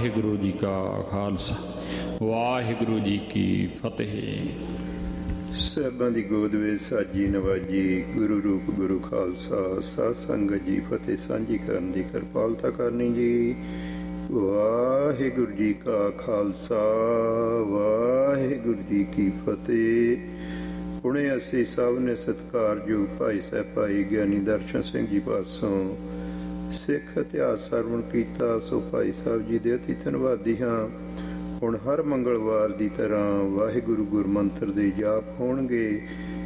ਵਾਹਿਗੁਰੂ ਜੀ ਕਾ ਖਾਲਸਾ, ਵਾਹਿਗੁਰੂ ਜੀ ਕੀ ਫਤਿਹ। ਸਾਹਿਬਾਂ ਦੀ ਗੋਦ ਵਿੱਚ ਸਾਜੀ ਨਵਾਜੀ, ਗੁਰੂ ਰੂਪ ਗੁਰੂ ਖਾਲਸਾ, ਸਾਧ ਸੰਗਤ ਜੀ ਫਤਿਹ ਸਾਂਝੀ ਕਰਨ ਦੀ ਕਿਰਪਾਲਤਾ ਕਰਨੀ ਜੀ। ਵਾਹਿਗੁਰੂ ਜੀ ਕਾ ਖਾਲਸਾ, ਵਾਹਿਗੁਰੂ ਜੀ ਕੀ ਫਤਿਹ। ਹੁਣੇ ਅਸੀਂ ਸਭ ਨੇ ਸਤਿਕਾਰਯੋਗ ਭਾਈ ਸਾਹਿਬ ਭਾਈ ਗਿਆਨੀ ਦਰਸ਼ਨ ਸਿੰਘ ਜੀ ਪਾਸੋਂ ਸਿੱਖ ਇਤਿਹਾਸ ਸਰਵਣ ਕੀਤਾ, ਸੋ ਭਾਈ ਸਾਹਿਬ ਜੀ ਦੇ ਅਤੀ ਧੰਨਵਾਦੀ ਹਾਂ। ਹੁਣ ਹਰ ਮੰਗਲਵਾਰ ਦੀ ਤਰ੍ਹਾਂ ਵਾਹਿਗੁਰੂ ਗੁਰਮੰਤਰ ਦੇ ਜਾਪ ਹੋਣਗੇ।